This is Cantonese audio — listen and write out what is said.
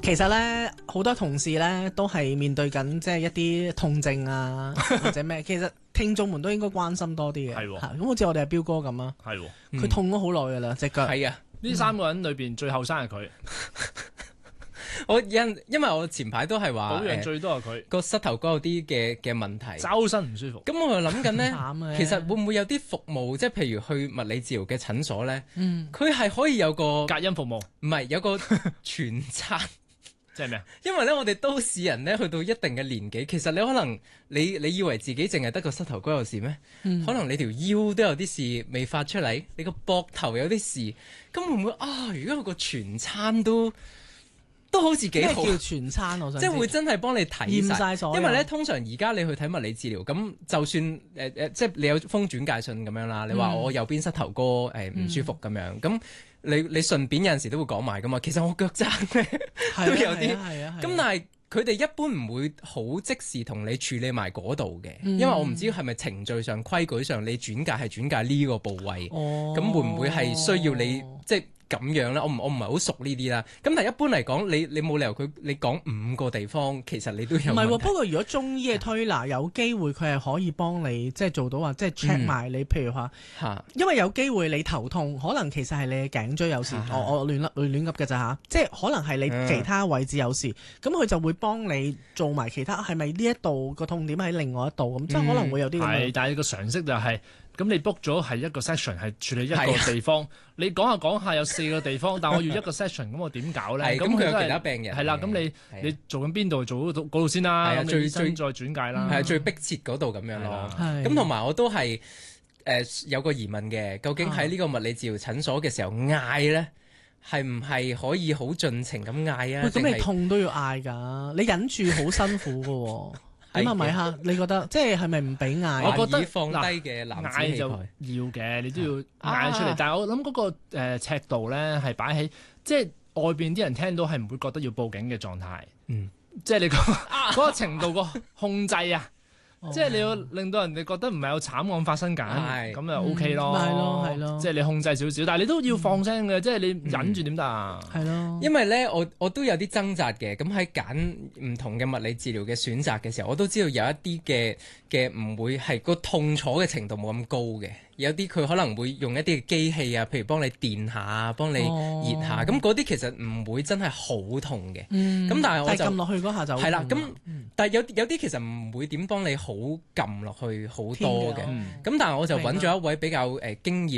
其實咧好多同事咧都係面對緊即係一啲痛症啊或者咩，其實聽眾們都應該關心多啲嘅。 係喎咁好似我哋阿彪哥咁啊， 係喎， 佢痛咗好耐噶啦隻腳。 係啊， 呢3個人裏邊最後生係佢， 因為我前排都係話保養最多係佢， 個膝頭哥有啲嘅問題， 周身唔舒服。 咁我就諗緊咧， 慘嘅其實會唔會有啲服務，即係譬如去物理治療嘅診所咧，佢係可以有個隔音服務， 唔係有個全餐。 即係咩啊？ 因為咧，我哋都市人咧，去到一定嘅年紀，其實你可能你以為自己淨係得個膝頭哥有事咩？可能你條腰都有啲事未發出嚟，你個膊頭有啲事，咁會唔會啊？如果有個全餐都好似幾好， 咩叫全餐？我想即係會真係幫你睇驗晒所有。 因為咧，通常而家你去睇物理治療，咁就算即係你有封轉介信咁樣啦，你話我右邊膝頭哥唔舒服咁樣，咁你順便有陣時都會講埋噶嘛。其實我腳踭咧都有啲，咁但係佢哋一般唔會好即時同你處理埋嗰度嘅，因為我唔知係咪程序上規矩上你轉介係轉介呢個部位，咁會唔會係需要你即係咁樣咧？我唔係好熟呢啲啦。咁但係一般嚟講，你冇理由你講5個地方，其實你都有問題。 唔係喎，不過如果中醫嘅推拿有機會，佢係可以幫你即係做到話，即係 check 埋你，譬如話，因為有機會你頭痛，可能其實係你嘅頸椎有事。我亂噏嘅咋嚇，即係可能係你其他位置有事，咁佢就會幫你做埋其他。係咪呢一度個痛點喺另外一度咁？即係可能會有啲咁樣。 係，但係個常識就係。咁你 book 咗係一個 section 係處理一個地方，你講下有4個地方，但我要一個 section，咁我點搞咧？ 咁佢有其他病人。 係啦，咁你做緊邊度做嗰度先啦？咁你醫生再轉介啦。 係最迫切嗰度咁樣咯。咁同埋我都係有個疑問嘅，究竟喺呢個物理治療診所嘅時候嗌咧，係唔係可以好盡情咁嗌啊？ 咁你痛都要嗌㗎，你忍住好辛苦㗎喎。咁啊，咪嚇？你覺得即係咪唔俾嗌？ 我覺得放低嘅男子嗌就要嘅，你都要嗌出嚟。但係我諗嗰個尺度咧係擺喺即係外邊啲人聽到係唔會覺得要報警嘅狀態。即係你嗰個程度個控制啊，即係你要令到人哋覺得唔係有慘案發生緊，咁就 OK 咯。 係咯， 即係你控制少少，但係你都要放聲嘅，即係你忍住點得啊？ 係咯。 因為咧，我都有啲掙扎嘅。咁喺揀唔同嘅物理治療嘅選擇嘅時候，我都知道有一啲嘅唔會係個痛楚嘅程度冇咁高嘅。有啲佢可能會用一啲嘅機器啊，譬如幫你電下、幫你熱下，咁嗰啲其實唔會真係好痛嘅。咁但係我就撳落去嗰下就係啦。咁但係有啲其實唔會點幫你好撳落去好多嘅。咁但係我就揾咗一位比較經驗